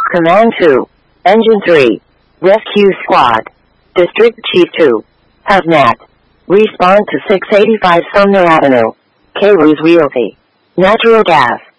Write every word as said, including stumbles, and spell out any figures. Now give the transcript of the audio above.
Command two. Engine three. Rescue Squad. District Chief two. Hazmat. Respond to six eighty-five Sumner Avenue. K. Roos Realty. Natural gas.